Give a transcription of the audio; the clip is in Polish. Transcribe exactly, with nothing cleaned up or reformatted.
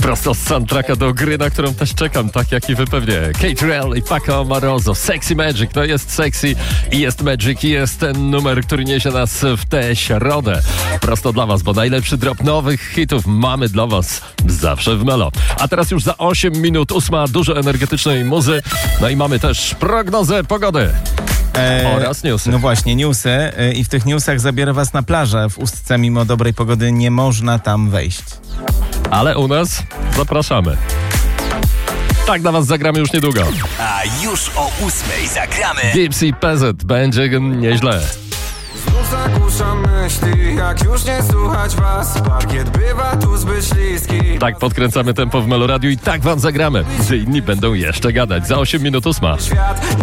Prosto z soundtracka do gry, na którą też czekam, tak jak i wy pewnie. Kate Rell i Paco Amoroso. Sexy Magic, to jest sexy i jest magic i jest ten numer, który niesie nas w tę środę. Prosto dla was, bo najlepszy drop nowych hitów mamy dla was zawsze w Melo. A teraz już za osiem minut, ósma, dużo energetycznej muzy. No i mamy też prognozę pogody. Eee, Oraz newsy. No właśnie, newsy. Eee, I w tych newsach zabiorę was na plażę. W Ustce mimo dobrej pogody nie można tam wejść. Ale u nas zapraszamy. Tak dla was zagramy już niedługo. A już o ósmej zagramy Gypsy Peasant, będzie nieźle. Znów zagłuszam myśli, jak już nie słuchać was. Parkiet bywa tu zbyt śliski. Tak podkręcamy tempo w Meloradiu i tak wam zagramy, gdy inni będą jeszcze gadać. Za osiem minut ósma. Świat